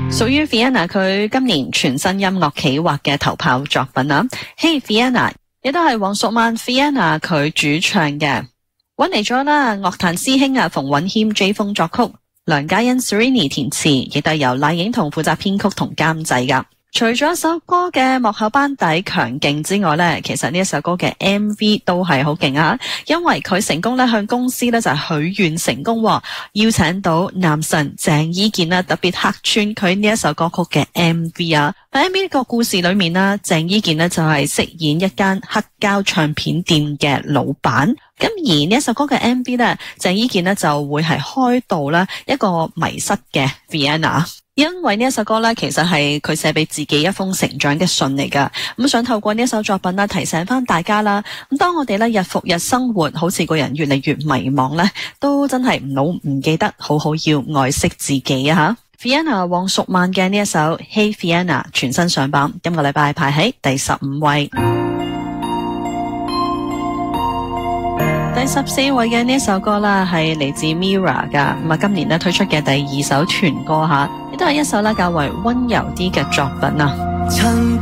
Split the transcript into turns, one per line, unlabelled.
屬於 Vienna 佢今年全新音樂企劃嘅頭炮作品啊 Hey Vienna 亦都係黃淑蔓 Vienna 佢主唱嘅，搵嚟咗啦樂壇師兄啊馮允謙 J 風作曲，梁嘉欣 Serrini 填詞，亦都係由賴影彤負責編曲同監製噶。除咗一首歌嘅幕後班底強勁之外呢，其實呢一首歌嘅 MV 都係好勁啊！因為佢成功咧向公司咧就係許願成功，邀請到男神鄭伊健特別客串佢呢一首歌曲嘅 MV 啊！喺 MV 呢個故事裏面啦，鄭伊健就係飾演一間黑膠唱片店嘅老闆。咁而呢一首歌嘅 MV 呢，鄭伊健就會係開導啦一個迷失嘅 Vienna。因為呢一首歌呢，其實係佢寫俾自己一封成長嘅信嚟噶，咁想透過呢一首作品啦，提醒翻大家啦。咁當我哋咧日復日生活，好似個人越嚟越迷茫呢，都真係唔好唔記得好好要愛惜自己啊吓。Vienna 黃淑蔓嘅呢一首 Hey Vienna 全新上榜，今個禮拜排喺第15位。第14位嘅呢一首歌啦，係嚟自 Mirror 噶，咁啊今年咧推出嘅第2首全歌吓，亦都係一首咧較為溫柔啲嘅作品啊。